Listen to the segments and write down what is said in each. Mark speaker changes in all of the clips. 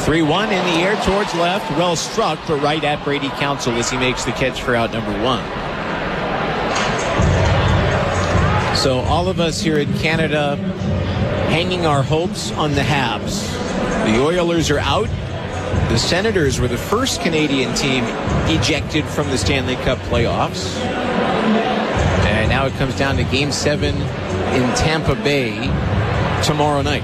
Speaker 1: 3-1 in the air towards left. Well struck, but right at Brady Council as he makes the catch for out number 1. So all of us here in Canada hanging our hopes on the Habs. The Oilers are out. The Senators were the first Canadian team ejected from the Stanley Cup playoffs. And now it comes down to Game 7 in Tampa Bay tomorrow night.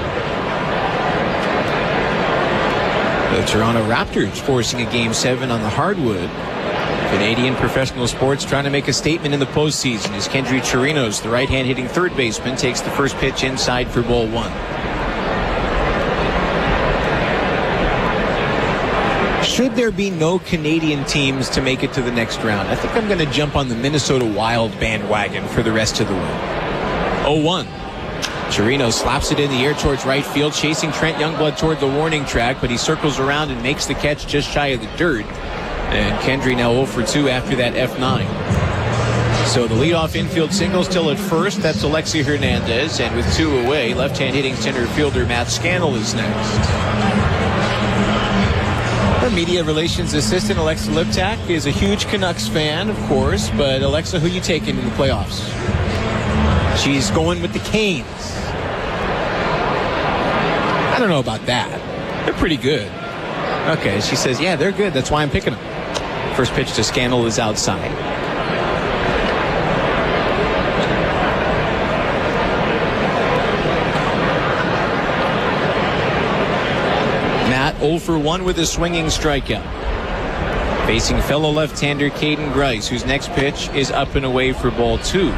Speaker 1: The Toronto Raptors forcing a Game 7 on the hardwood. Canadian professional sports trying to make a statement in the postseason as Kendry Chirinos, the right-hand hitting third baseman, takes the first pitch inside for ball 1. Should there be no Canadian teams to make it to the next round, I think I'm going to jump on the Minnesota Wild bandwagon for the rest of the way. 0-1. Chirinos slaps it in the air towards right field, chasing Trent Youngblood toward the warning track, but he circles around and makes the catch just shy of the dirt. And Kendry now 0 for 2 after that F9. So the leadoff infield single still at first. That's Alexi Hernandez. And with 2 away, left-hand hitting center fielder Matt Scannell is next. Our media relations assistant, Alexa Liptak, is a huge Canucks fan, of course. But Alexa, who you taking in the playoffs? She's going with the Canes. I don't know about that. They're pretty good. Okay, she says, yeah, they're good. That's why I'm picking them. First pitch to Scannell is outside. Matt 0 for 1 with a swinging strikeout. Facing fellow left-hander Caden Grice, whose next pitch is up and away for ball 2.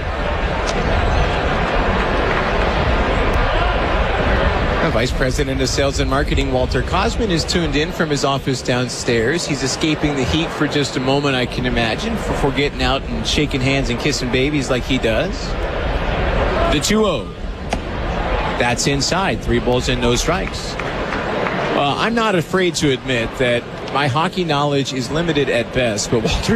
Speaker 1: Vice President of Sales and Marketing Walter Cosman is tuned in from his office downstairs. He's escaping the heat for just a moment, I can imagine, before getting out and shaking hands and kissing babies like he does. The 2-0. That's inside. 3 balls and no strikes. I'm not afraid to admit that my hockey knowledge is limited at best, but Walter